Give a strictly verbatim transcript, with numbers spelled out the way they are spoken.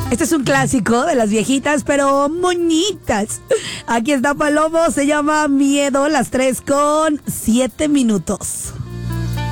Este es un clásico de las viejitas, pero moñitas. Aquí está Palomo, se llama Miedo, las tres con siete minutos.